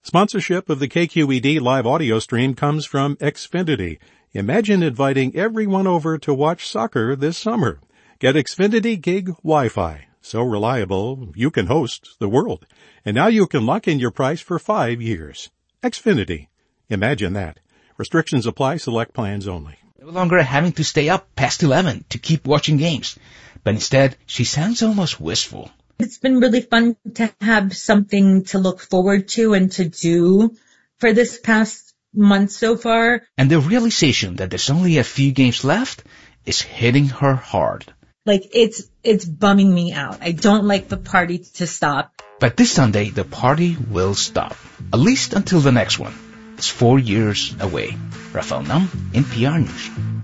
Sponsorship of the KQED live audio stream comes from Xfinity. Imagine inviting everyone over to watch soccer this summer. Get Xfinity Gig Wi-Fi. So reliable, you can host the world. And now you can lock in your price for 5 years. Xfinity. Imagine that. Restrictions apply. Select plans only. No longer having to stay up past 11 to keep watching games. But instead, she sounds almost wistful. It's been really fun to have something to look forward to and to do for this past month so far. And the realization that there's only a few games left is hitting her hard. Like, it's bumming me out. I don't like the party to stop. But this Sunday, the party will stop. At least until the next one. It's 4 years away. Rafael Nam, NPR News.